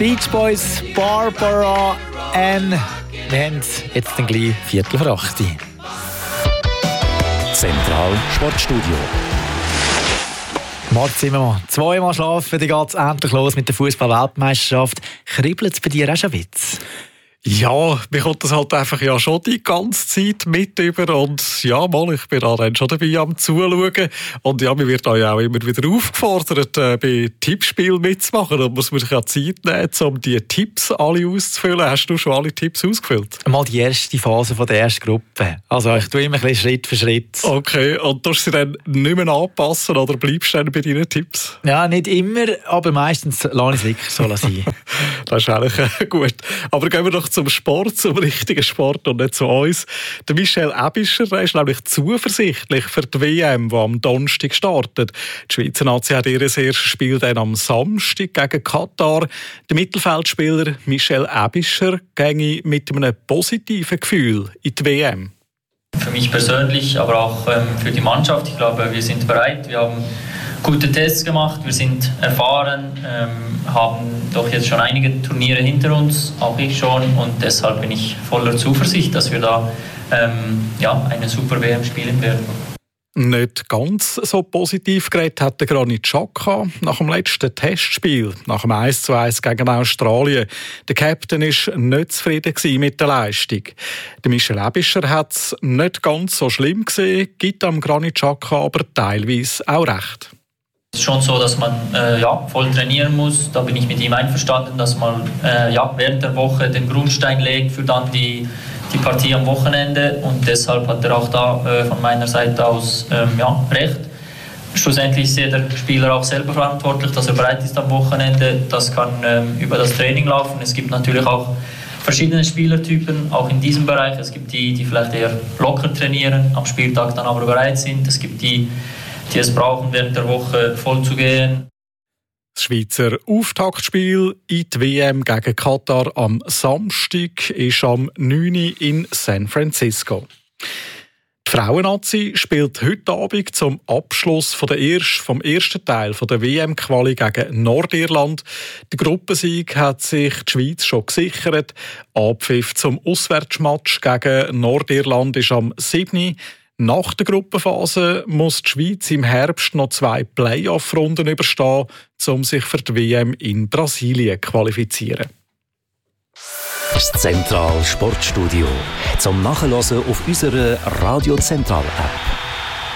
Beach Boys, Barbara Ann. Wir haben jetzt dann gleich 7:45. Zentral Sportstudio. Marc Zimmermann, 2-mal schlafen, dann geht es endlich los mit der Fußball-Weltmeisterschaft. Kribbelt es bei dir auch schon Witz? Ja, mir kommt das halt einfach ja schon die ganze Zeit mit über und ja, ich bin da dann schon dabei am Zuschauen und ja, mir wird ja auch immer wieder aufgefordert, bei Tippspielen mitzumachen und muss sich ja Zeit nehmen, um die Tipps alle auszufüllen. Hast du schon alle Tipps ausgefüllt? Mal die erste Phase von der ersten Gruppe. Also ich tue immer ein bisschen Schritt für Schritt. Okay, und tust du sie dann nicht mehr anpassen oder bleibst du dann bei deinen Tipps? Ja, nicht immer, aber meistens lasse ich es wirklich so sein. Das ist eigentlich gut. Aber gehen wir doch zum Sport, zum richtigen Sport und nicht zu uns. Der Michel Aebischer ist nämlich zuversichtlich für die WM, die am Donnerstag startet. Die Schweizer Nazi hat ihr erstes Spiel dann am Samstag gegen Katar. Der Mittelfeldspieler Michel Aebischer ginge mit einem positiven Gefühl in die WM. Für mich persönlich, aber auch für die Mannschaft. Ich glaube, wir sind bereit. Wir haben gute Tests gemacht, wir sind erfahren, haben doch jetzt schon einige Turniere hinter uns, auch ich schon, und deshalb bin ich voller Zuversicht, dass wir da eine super WM spielen werden. Nicht ganz so positiv geredet hat der Granit Xhaka nach dem letzten Testspiel, nach dem 1:1 gegen Australien. Der Captain war nicht zufrieden mit der Leistung. Der Michel Aebischer hat es nicht ganz so schlimm gesehen, gibt am Granit Xhaka aber teilweise auch recht. Es ist schon so, dass man voll trainieren muss. Da bin ich mit ihm einverstanden, dass man während der Woche den Grundstein legt für dann die Partie am Wochenende. Und deshalb hat er auch da von meiner Seite aus recht. Schlussendlich ist jeder Spieler auch selber verantwortlich, dass er bereit ist am Wochenende. Das kann über das Training laufen. Es gibt natürlich auch verschiedene Spielertypen, auch in diesem Bereich. Es gibt die vielleicht eher locker trainieren, am Spieltag dann aber bereit sind. Es gibt die es brauchen, während der Woche voll zu gehen. Das Schweizer Auftaktspiel in die WM gegen Katar am Samstag ist am 9. Uhr in San Francisco. Die Frauen-Nazi spielt heute Abend zum Abschluss vom ersten Teil der WM-Quali gegen Nordirland. Der Gruppensieg hat sich die Schweiz schon gesichert. Abpfiff zum Auswärtsmatch gegen Nordirland ist am 7. Uhr. Nach der Gruppenphase muss die Schweiz im Herbst noch 2 Playoff-Runden überstehen, um sich für die WM in Brasilien zu qualifizieren. Das Zentral Sportstudio zum Nachhören auf unserer Radio Zentral App.